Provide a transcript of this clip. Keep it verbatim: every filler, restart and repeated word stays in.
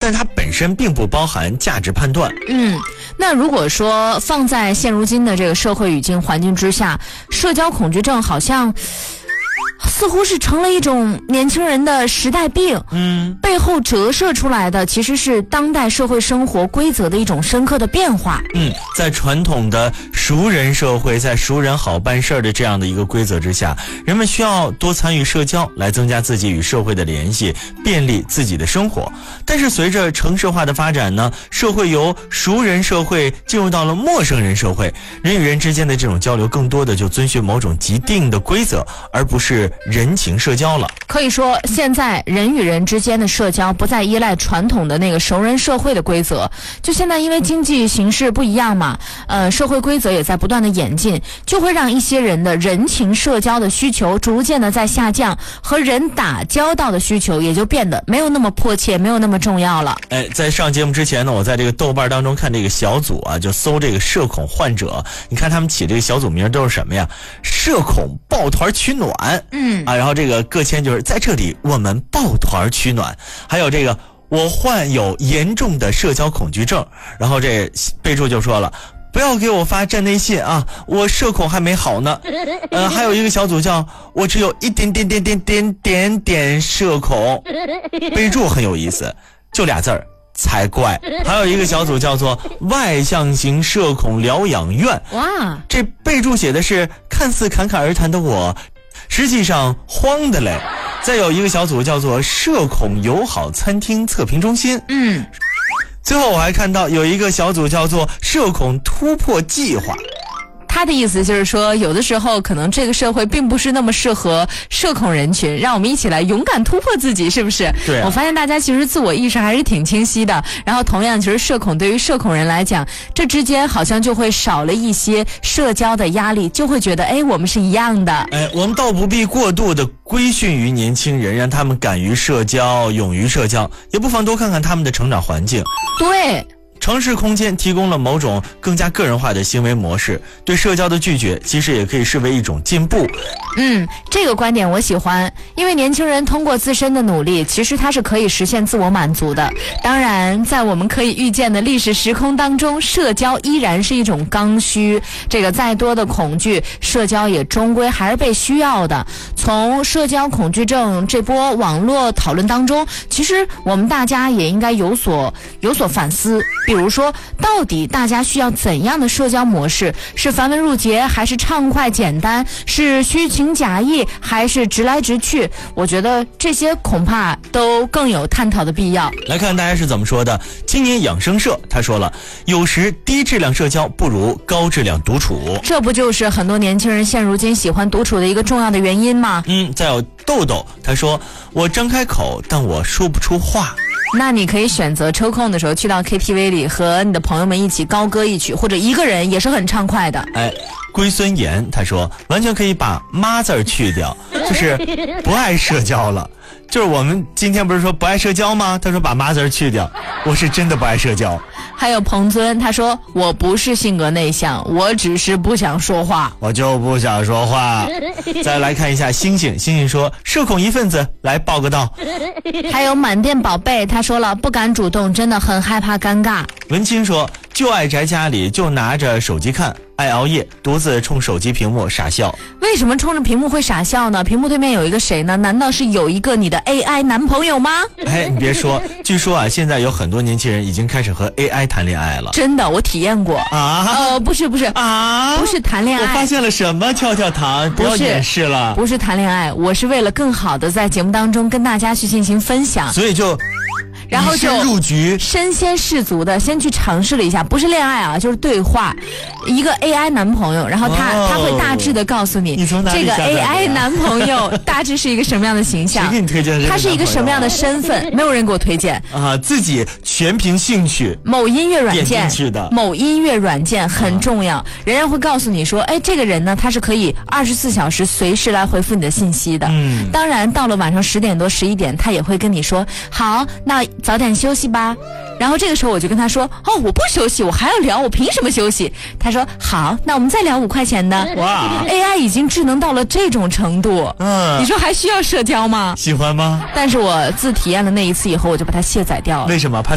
但它本身并不包含价值判断。 嗯，那如果说放在现如今的这个社会语境环境之下，社交恐惧症好像似乎是成了一种年轻人的时代病， 嗯， 背后折射出来的其实是当代社会生活规则的一种深刻的变化。 嗯，在传统的熟人社会，在熟人好办事儿的这样的一个规则之下，人们需要多参与社交来增加自己与社会的联系，便利自己的生活。但是随着城市化的发展呢，社会由熟人社会进入到了陌生人社会，人与人之间的这种交流更多的就遵循某种既定的规则，而不是人情社交了。 可以说现在人与人之间的社交不再依赖传统的那个熟人社会的规则，就现在因为经济形势不一样嘛，呃，社会规则也在不断的演进，就会让一些人的人情社交的需求逐渐的在下降，和人打交道的需求也就变得没有那么迫切，没有那么重要了。 哎，在上节目之前呢，我在这个豆瓣当中看这个小组啊，就搜这个社恐患者，你看他们起这个小组名都是什么呀？社恐抱团取暖， 嗯啊，然后这个各签就是在这里我们抱团取暖，还有这个我患有严重的社交恐惧症，然后这备注就说了，不要给我发站内信啊，我社恐还没好呢。呃，还有一个小组叫我只有一点点点点点点点社恐，备注很有意思，就俩字儿。才怪。还有一个小组叫做外向型社恐疗养院， 哇， 这备注写的是看似侃侃而谈的我，实际上慌的嘞。再有一个小组叫做社恐友好餐厅测评中心， 嗯， 最后我还看到有一个小组叫做社恐突破计划。 他的意思就是说，有的时候可能这个社会并不是那么适合社恐人群，让我们一起来勇敢突破自己，是不是？ 对啊， 我发现大家其实自我意识还是挺清晰的。然后同样，其实社恐对于社恐人来讲，这之间好像就会少了一些社交的压力，就会觉得哎，我们是一样的。 哎，我们倒不必过度的规训于年轻人，让他们敢于社交，勇于社交，也不妨多看看他们的成长环境。 对。 城市空间提供了某种更加个人化的行为模式，对社交的拒绝其实也可以视为一种进步。 嗯，这个观点我喜欢，因为年轻人通过自身的努力，其实他是可以实现自我满足的。当然，在我们可以预见的历史时空当中，社交依然是一种刚需，这个再多的恐惧，社交也终归还是被需要的。从社交恐惧症这波网络讨论当中，其实我们大家也应该有所有所反思。比如说，到底大家需要怎样的社交模式？是繁文缛节，还是畅快简单？是虚情假意，还是直来直去？我觉得这些恐怕都更有探讨的必要。 来看大家是怎么说的。青年养生社他说了，有时低质量社交不如高质量独处。 这不就是很多年轻人现如今喜欢独处的一个重要的原因吗？ 嗯，再有豆豆他说，我张开口，但我说不出话。 那你可以选择抽空的时候去到 K T V 里和你的朋友们一起高歌一曲，或者一个人也是很畅快的。 哎，龟孙岩他说，完全可以把妈字儿去掉，就是不爱社交了。就是我们今天不是说不爱社交吗？他说把妈字儿去掉，我是真的不爱社交。 还有彭尊他说，我不是性格内向，我只是不想说话， 我就不想说话。再来看一下星星，星星说，社恐一份子，来报个到。 还有满店宝贝他说了，不敢主动，真的很害怕尴尬。 文清说，就爱宅家里，就拿着手机看，爱熬夜，独自冲手机屏幕傻笑。 为什么冲着屏幕会傻笑呢？屏幕对面有一个谁呢？难道是有一个你的 A I 男朋友吗？ 哎，你别说，据说啊，现在有很多年轻人已经开始和 A I 谈恋爱了。 真的，我体验过啊。 呃，不是不是啊， 不是谈恋爱。 我发现了什么？跳跳糖，不要掩饰了。 不是谈恋爱，我是为了更好的在节目当中跟大家去进行分享， 所以就。 然后就入局， 身先士卒的先去尝试了一下，不是恋爱啊，就是对话，一个 A I 男朋友，然后他、哦、他会大致的告诉你， 你从哪里这个 A I 男朋友大致是一个什么样的形象， 谁给你推荐？ 他是一个什么样的身份？没有人给我推荐啊，自己全凭兴趣。 某音乐软件点进去的， 某音乐软件很重要，啊、人家会告诉你说，哎，这个人呢，他是可以二十四小时随时来回复你的信息的。 嗯， 当然到了晚上十点多、十一点，他也会跟你说，好，那早点休息吧。然后这个时候我就跟他说，哦，我不休息，我还要聊，我凭什么休息？他说好，那我们再聊五块钱的。 哇 ，A I 已经智能到了这种程度， 嗯， 你说还需要社交吗？ 喜欢吗？ 但是我自体验了那一次以后，我就把它卸载掉了。 为什么？